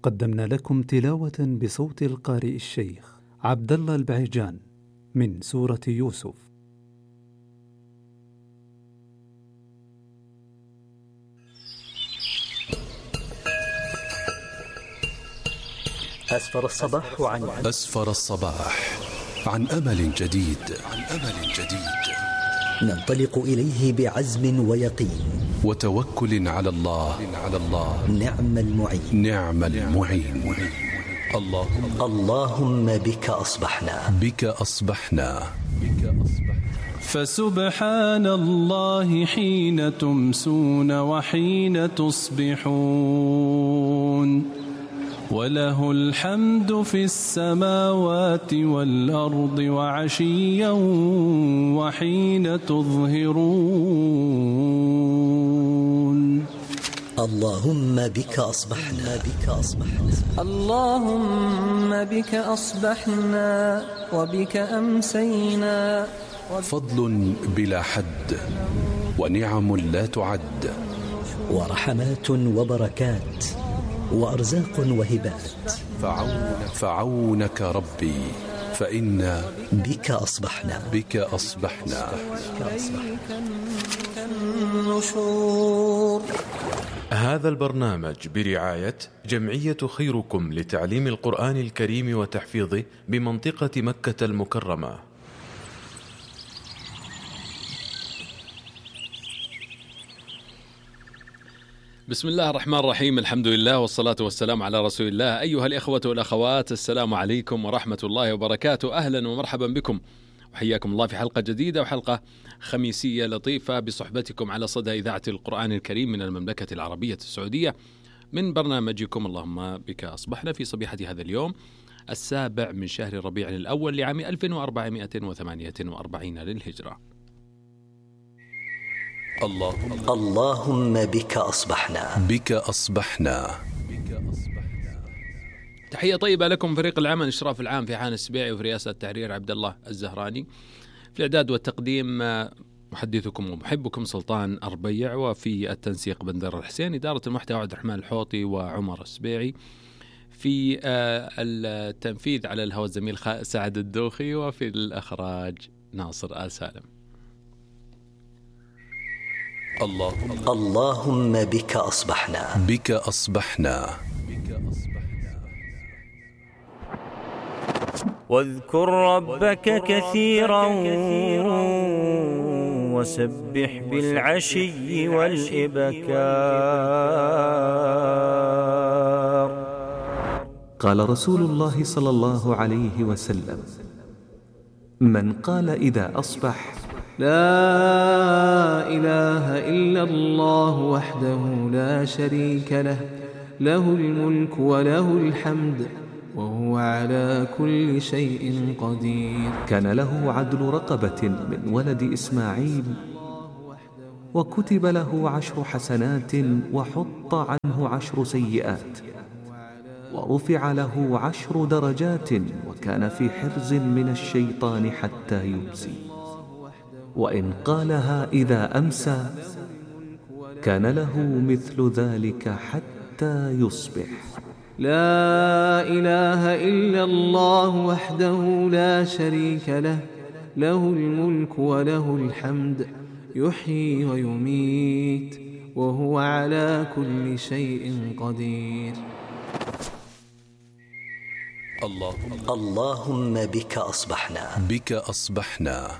قدمنا لكم تلاوة بصوت القارئ الشيخ عبد الله البعيجان من سورة يوسف. أسفر الصباح عن أمل جديد. ننطلق إليه بعزم ويقين وتوكل على الله. نعم المعين. اللهم بك أصبحنا. فسبحان الله حين تمسون وحين تصبحون، وله الحمد في السماوات والأرض وعشيا وحين تظهرون. اللهم بك أصبحنا. اللهم بك أصبحنا وبك أمسينا. فضل بلا حد ونعم لا تعد، ورحمات وبركات وأرزاق وهبات. فعونك ربي فإنا بك أصبحنا. النشور. هذا البرنامج برعاية جمعية خيركم لتعليم القرآن الكريم وتحفيظه بمنطقة مكة المكرمة. بسم الله الرحمن الرحيم، الحمد لله والصلاة والسلام على رسول الله. أيها الإخوة والأخوات، السلام عليكم ورحمة الله وبركاته. أهلا ومرحبا بكم وحياكم الله في حلقة جديدة وحلقة خميسية لطيفة بصحبتكم على صدى إذاعة القرآن الكريم من المملكة العربية السعودية من برنامجكم اللهم بك أصبحنا في صبيحة هذا اليوم 7 من شهر ربيع الأول لعام 1448 للهجرة. اللهم بك أصبحنا. تحية طيبة لكم فريق العمل، إشراف العام في حان السبيعي وفي رئاسة التحرير عبد الله الزهراني، في الإعداد والتقديم محدثكم ومحبكم سلطان الربيع، وفي التنسيق بندر الحسين، إدارة المحتوى عبد الرحمن الحوطي وعمر السبيعي، في التنفيذ على الهواء الزميل سعد الدوخي، وفي الإخراج ناصر آل سالم. اللهم بك أصبحنا. واذكر ربك كثيرا وسبح بالعشي والإبكار. قال رسول الله صلى الله عليه وسلم: من قال إذا أصبح: لا إله إلا الله وحده لا شريك له، له الملك وله الحمد وهو على كل شيء قدير، كان له عدل رقبة من ولد إسماعيل، وكتب له 10 حسنات وحط عنه 10 سيئات، ورفع له 10 درجات، وكان في حرز من الشيطان حتى يمسي. وإن قالها إذا أمسى كان له مثل ذلك حتى يصبح. لا إله إلا الله وحده لا شريك له، له الملك وله الحمد يحيي ويميت وهو على كل شيء قدير. اللهم بك أصبحنا.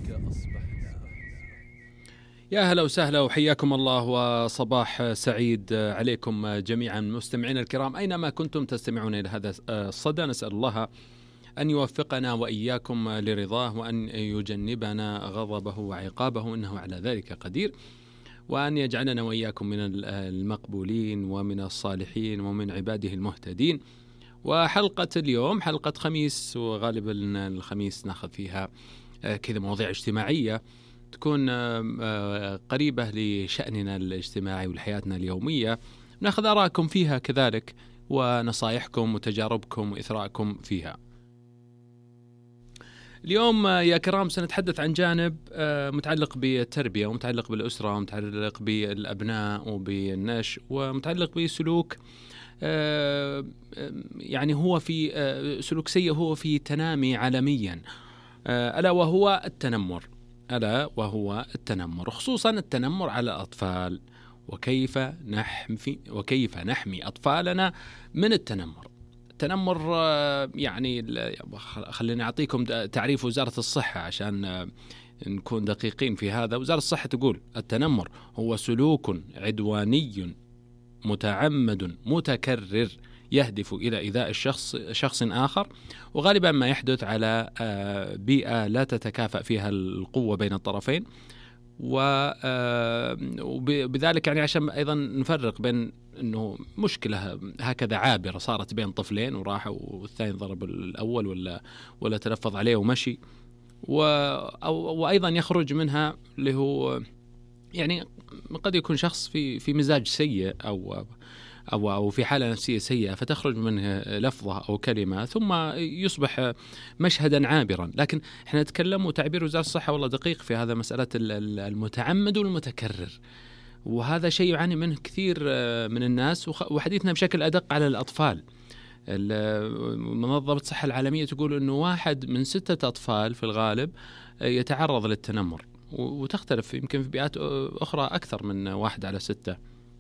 يا هلا وسهلا وحياكم الله وصباح سعيد عليكم جميعا مستمعينا الكرام أينما كنتم تستمعون إلى هذا الصدى. نسأل الله أن يوفقنا وإياكم لرضاه، وأن يجنبنا غضبه وعقابه إنه على ذلك قدير، وأن يجعلنا وإياكم من المقبولين ومن الصالحين ومن عباده المهتدين. وحلقة اليوم حلقة خميس، وغالبا الخميس ناخذ فيها كذا مواضيع اجتماعية تكون قريبة لشأننا الاجتماعي ولحياتنا اليومية، ناخذ آراءكم فيها كذلك ونصائحكم وتجاربكم وإثراءكم فيها. اليوم يا كرام سنتحدث عن جانب متعلق بالتربية ومتعلق بالأسرة ومتعلق بالأبناء وبالنشء ومتعلق بسلوك يعني هو في سلوك سيء، هو في تنامي عالميا، ألا وهو التنمر، خصوصا التنمر على الأطفال. وكيف نحمي أطفالنا من التنمر. التنمر يعني خليني أعطيكم تعريف وزارة الصحة عشان نكون دقيقين في هذا. وزارة الصحة تقول: التنمر هو سلوك عدواني متعمد متكرر يهدف إلى إيذاء شخص آخر، وغالبا ما يحدث على بيئة لا تتكافأ فيها القوة بين الطرفين. وبذلك يعني عشان أيضا نفرق بين أنه مشكلة هكذا عابرة صارت بين طفلين وراحوا والثاني ضرب الأول ولا تلفظ عليه ومشي، وأيضا يخرج منها اللي هو يعني قد يكون شخص في مزاج سيء أو في حالة نفسية سيئة، فتخرج منه لفظة أو كلمة ثم يصبح مشهدا عابرا. لكن احنا نتكلم، وتعبير وزارة الصحة والله دقيق في هذا، مسألة المتعمد والمتكرر، وهذا شيء يعاني منه كثير من الناس. وحديثنا بشكل أدق على الأطفال. منظمة الصحة العالمية تقول أنه 1 من 6 أطفال في الغالب يتعرض للتنمر، وتختلف يمكن في بيئات أخرى أكثر من 1 على 6.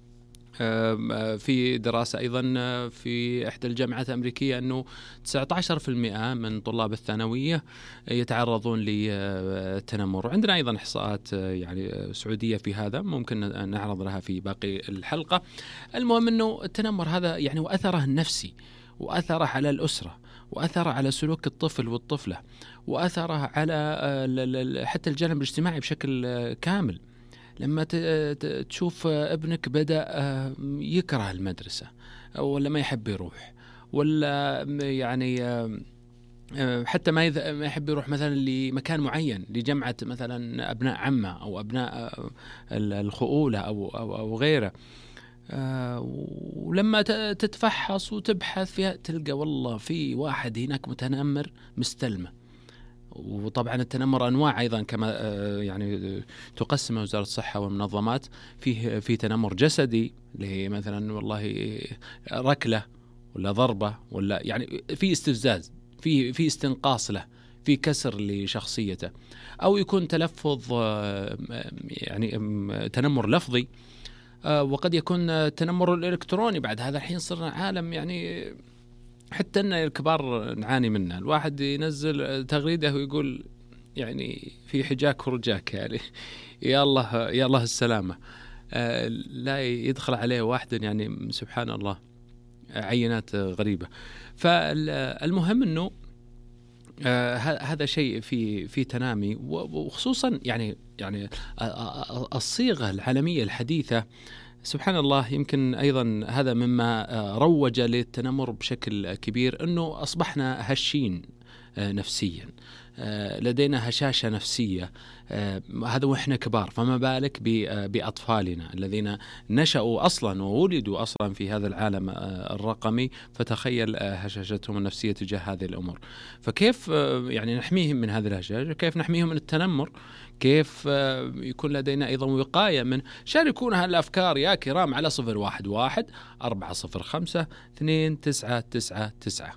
في دراسة أيضا في إحدى الجامعات الأمريكية أنه 19% من طلاب الثانوية يتعرضون للتنمر. وعندنا أيضا إحصاءات يعني سعودية في هذا، ممكن نعرض لها في باقي الحلقة. المهم أنه التنمر هذا يعني وأثره النفسي، وأثره على الأسرة، وأثره على سلوك الطفل والطفلة، وأثره على حتى الجانب الاجتماعي بشكل كامل. لما تشوف ابنك بدأ يكره المدرسة، ولا ما يحب يروح، ولا يعني حتى ما يحب يروح مثلا لمكان معين، لجمعة مثلا أبناء عمه أو أبناء الخؤولة أو غيره، ولما تتفحص وتبحث فيها تلقى والله في واحد هناك متنمر مستلمه. وطبعا التنمر أنواع أيضا كما يعني تقسم وزارة الصحة والمنظمات. في تنمر جسدي، اللي مثلا والله ركلة ولا ضربة، ولا يعني في استفزاز، في استنقاص له، في كسر لشخصيته، أو يكون تلفظ يعني تنمر لفظي، وقد يكون تنمر الإلكتروني. بعد هذا الحين صرنا عالم يعني حتى أن الكبار نعاني منه. الواحد ينزل تغريدة ويقول يعني في حجاك ورجاك، يعني يا الله السلامة، لا يدخل عليه واحد يعني سبحان الله عينات غريبة. فالمهم أنه هذا شيء في تنامي، وخصوصا يعني الصيغة العالمية الحديثة سبحان الله. يمكن أيضا هذا مما روج للتنمر بشكل كبير، أنه أصبحنا هشين نفسيا، لدينا هشاشة نفسية، هذا وإحنا كبار، فما بالك بأطفالنا الذين نشأوا أصلا وولدوا أصلا في هذا العالم الرقمي، فتخيل هشاشتهم النفسية تجاه هذه الأمور. فكيف يعني نحميهم من هذه الهشاشة؟ كيف نحميهم من التنمر؟ كيف يكون لدينا أيضا وقاية من؟ شاركونا هالأفكار يا كرام على 011-405-2999.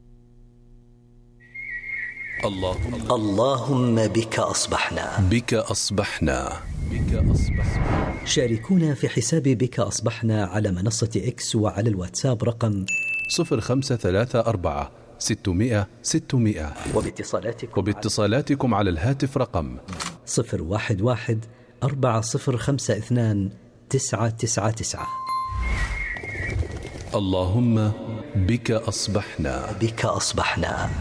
اللهم بك أصبحنا. شاركونا في حساب بك أصبحنا على منصة إكس وعلى الواتساب رقم 0534-600-600. وباتصالاتكم على الهاتف رقم 011-4052-999. اللهم بك أصبحنا.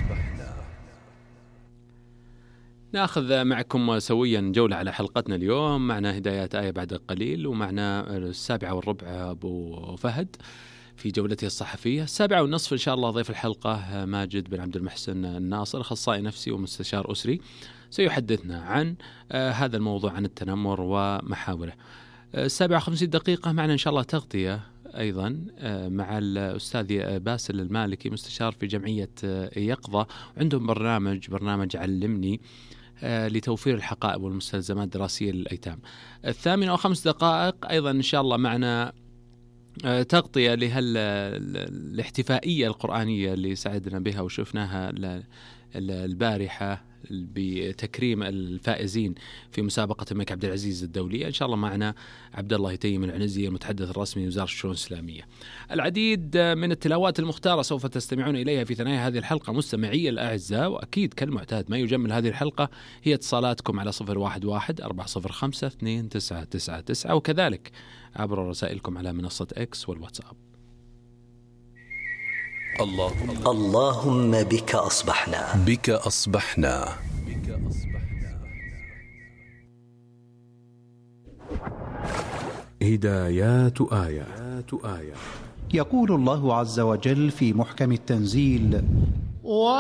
نأخذ معكم سويا جولة على حلقتنا اليوم. معنا هدايات آية بعد قليل، ومعنا 7:15 أبو فهد في جولته الصحفية. 7:30 إن شاء الله ضيف الحلقة ماجد بن عبد المحسن الناصر، أخصائي نفسي ومستشار أسري، سيحدثنا عن هذا الموضوع، عن التنمر ومحاوله. 57 معنا إن شاء الله تغطية أيضا مع الأستاذ باسل المالكي، مستشار في جمعية يقظة، عندهم برنامج علمني لتوفير الحقائب والمستلزمات الدراسية للأيتام. 8:05 أيضا إن شاء الله معنا تغطية الاحتفائية القرآنية اللي سعدنا بها وشفناها البارحة بتكريم الفائزين في مسابقة الملك عبد العزيز الدولية. إن شاء الله معنا عبد الله يتيم العنزي المتحدث الرسمي لوزارة الشؤون الإسلامية. العديد من التلاوات المختارة سوف تستمعون إليها في ثنايا هذه الحلقة مستمعي الأعزاء، وأكيد كالمعتاد ما يجمل هذه الحلقة هي اتصالاتكم على 011-405-2999 وكذلك عبر رسائلكم على منصة إكس والواتساب. اللهم بك أصبحنا. بك أصبحنا. هدايات آية. يقول الله عز وجل في محكم التنزيل: